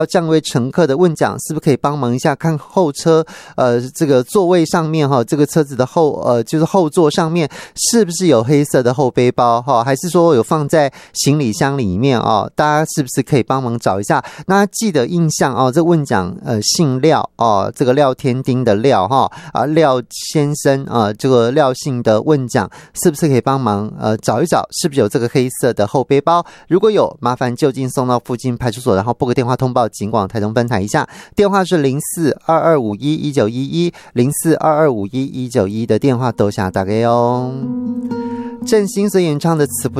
降位乘客的问讲，是不是可以帮忙一下看后车这个座位上面这个车子的就是后座上面是不是有黑色的后背包还是说有放在行李箱里面大家是不是可以帮忙找一下？那记得印象这问讲姓廖这个廖天丁的廖廖先生这个廖姓的问讲是不是可以帮忙找一找是不是有这个黑色的后背包？如果有，麻烦就近送到附近派出所，然后拨个电话通报警广台中分台一下，电话是0422511911 0422511911的电话都下打给哦。郑兴所演唱的词不